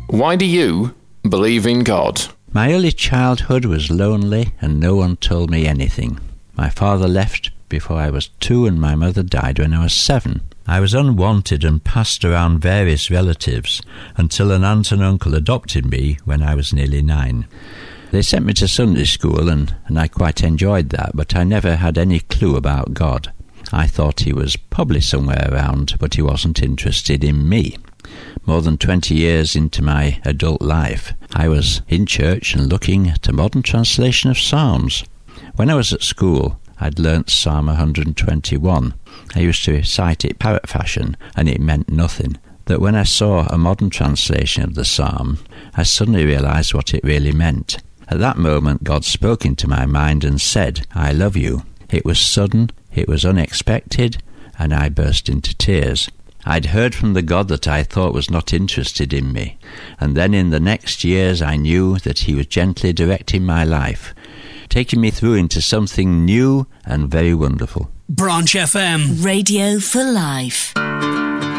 Why do you believe in God? My early childhood was lonely and no one told me anything. My father left before I was 2 and my mother died when I was 7. I was unwanted and passed around various relatives until an aunt and uncle adopted me when I was nearly 9. They sent me to Sunday school and I quite enjoyed that, but I never had any clue about God. I thought he was probably somewhere around, but he wasn't interested in me. More than 20 years into my adult life, I was in church and looking at a modern translation of Psalms. When I was at school, I'd learnt Psalm 121. I used to recite it parrot fashion, and it meant nothing. That when I saw a modern translation of the psalm, I suddenly realised what it really meant. At that moment, God spoke into my mind and said, "I love you." It was sudden, it was unexpected, and I burst into tears. I'd heard from the God that I thought was not interested in me, and then in the next years I knew that he was gently directing my life, taking me through into something new and very wonderful. Branch FM. Radio for life.